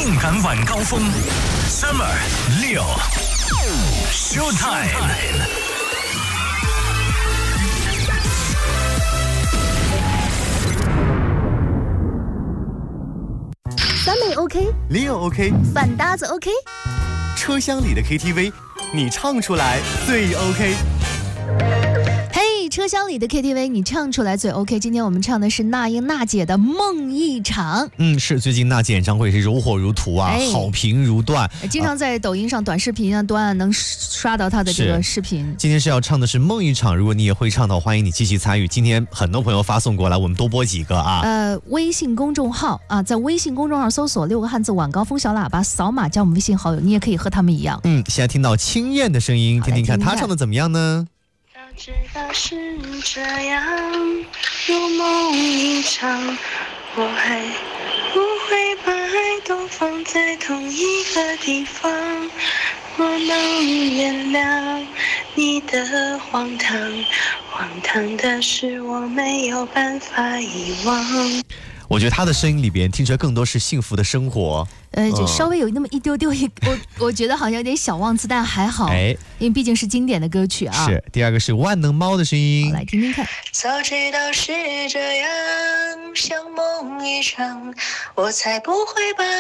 性感晚高峰 ，Summer 6 Showtime。 三妹 OK， Leo OK， 反搭子 OK， 车厢里的 KTV， 你唱出来最 OK。 嘿，车厢里的 KTV， 你唱出来最 OK。今天我们唱的是那英娜姐的《梦一场》。 是最近娜姐演唱会是如火如荼啊，好评如灃， 经常在抖音上短视频端能刷到她的这个视频。 今天是要唱的是《梦一场》，如果你也会唱的，欢迎你继续参与。今天很多朋友发送过来，我们多播几个啊。 微信公众号啊，在微信公众号搜索6个汉字晚高峰小喇叭，扫码加我们微信好友，你也可以和他们一样。 现在听到青燕的声音，听听看她唱的怎么样呢？ 知道是这样，如梦一场，我还不会把爱都放在同一个地方。我能原谅你的荒唐，荒唐的是我没有办法遗忘。 我觉得他的声音里边听出来更多是幸福的生活， 就稍微有那么一丢丢，我觉得好像有点小忘词，但还好，因为毕竟是经典的歌曲啊。 是，第二个是万能猫的声音， 好，来听听看。 早知道是这样，像梦一场，我才不会把